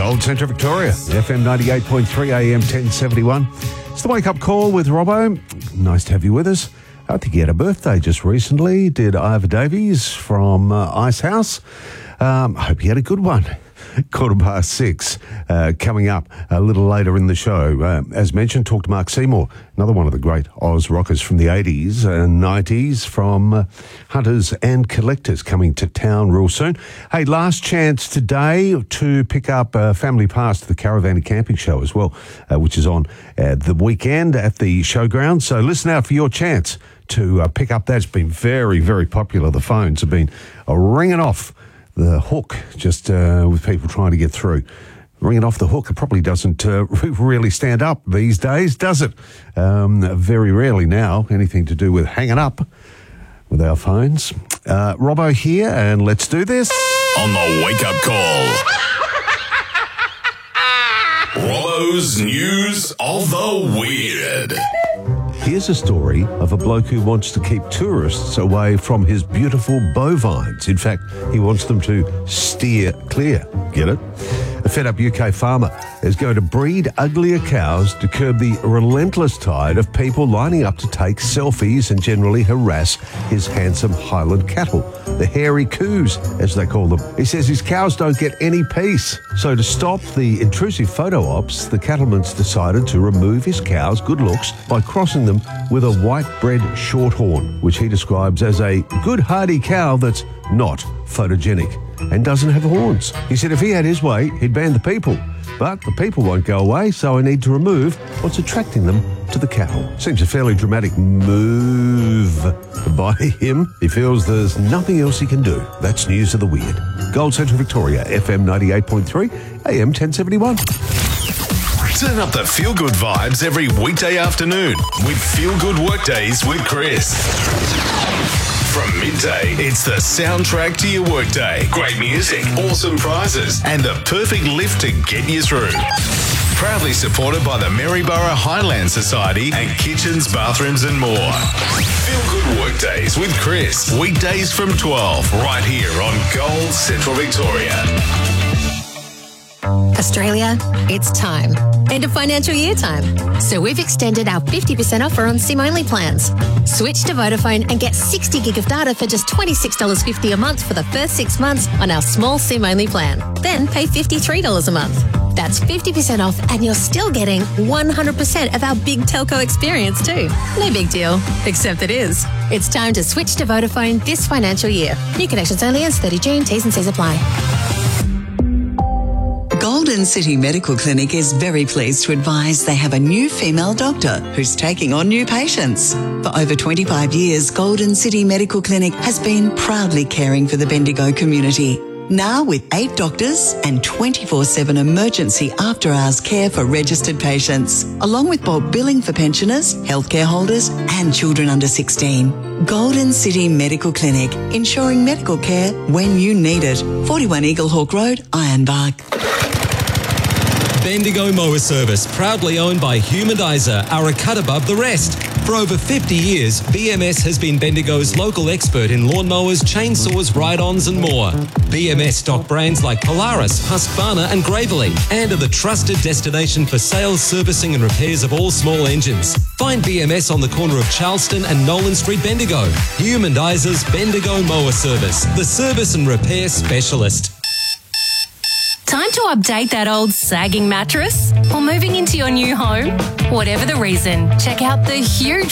Gold Centre Victoria, FM 98.3 AM 1071. It's the Wake Up Call with Robbo. Nice to have you with us. I think he had a birthday just recently. Did Ivor Davies from Ice House. I hope he had a good one. 6:15 coming up a little later in the show. As mentioned, talk to Mark Seymour, another one of the great Oz rockers from the 80s and 90s from Hunters and Collectors, coming to town real soon. Hey, last chance today to pick up Family Pass to the Caravan and Camping Show as well, which is on the weekend at the showground. So listen out for your chance to pick up that. It's been very, very popular. The phones have been ringing off the hook, just with people trying to get through. Ringing off the hook, it probably doesn't really stand up these days, does it? Very rarely now, anything to do with hanging up with our phones. Robbo here, and let's do this. On the Wake Up Call. Robbo's News of the Weird. Here's a story of a bloke who wants to keep tourists away from his beautiful bovines. In fact, he wants them to steer clear. Get it? A fed-up UK farmer is going to breed uglier cows to curb the relentless tide of people lining up to take selfies and generally harass his handsome Highland cattle, the hairy coos, as they call them. He says his cows don't get any peace. So to stop the intrusive photo ops, the cattleman's decided to remove his cows' good looks by crossing them with a white-bred shorthorn, which he describes as a good hardy cow that's not photogenic and doesn't have horns. He said if he had his way, he'd ban the people. But the people won't go away, so I need to remove what's attracting them to the cattle. Seems a fairly dramatic move by him. He feels there's nothing else he can do. That's News of the Weird. Gold Centre Victoria, FM 98.3, AM 1071. Turn up the feel-good vibes every weekday afternoon with Feel Good Workdays with Chris. From midday, it's the soundtrack to your workday. Great music, awesome prizes, and the perfect lift to get you through. Proudly supported by the Maryborough Highland Society and kitchens, bathrooms and more. Feel Good Workdays with Chris. Weekdays from 12, right here on Gold Central Victoria. Australia, it's time. End of financial year time. So we've extended our 50% offer on SIM-only plans. Switch to Vodafone and get 60 gig of data for just $26.50 a month for the first 6 months on our small SIM-only plan. Then pay $53 a month. That's 50% off and you're still getting 100% of our big telco experience too. No big deal, except it is. It's time to switch to Vodafone this financial year. New connections only ends 30 June. T's and C's apply. Golden City Medical Clinic is very pleased to advise they have a new female doctor who's taking on new patients. For over 25 years, Golden City Medical Clinic has been proudly caring for the Bendigo community. Now with 8 doctors and 24/7 emergency after-hours care for registered patients, along with bulk billing for pensioners, healthcare holders and children under 16. Golden City Medical Clinic, ensuring medical care when you need it. 41 Eaglehawk Road, Ironbark. Bendigo Mower Service, proudly owned by Humanizer, are a cut above the rest. For over 50 years, BMS has been Bendigo's local expert in lawnmowers, chainsaws, ride-ons and more. BMS stock brands like Polaris, Husqvarna and Gravely, and are the trusted destination for sales, servicing and repairs of all small engines. Find BMS on the corner of Charleston and Nolan Street, Bendigo. Humanizer's Bendigo Mower Service, the service and repair specialist. Time to update that old sagging mattress? Or moving into your new home? Whatever the reason, check out the huge